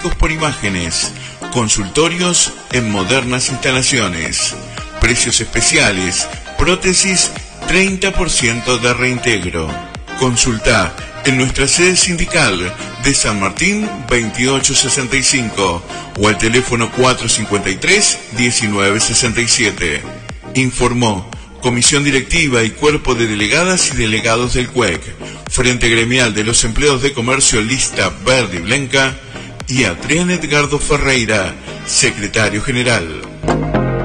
diagnósticos por imágenes, consultorios en modernas instalaciones, precios especiales, prótesis 30% de reintegro. Consulta en nuestra sede sindical de San Martín 2865 o al teléfono 453-1967. Informó Comisión Directiva y Cuerpo de Delegadas y Delegados del CUEC, Frente Gremial de los Empleados de Comercio Lista Verde y Blanca, y Adrián Edgardo Ferreira, Secretario General.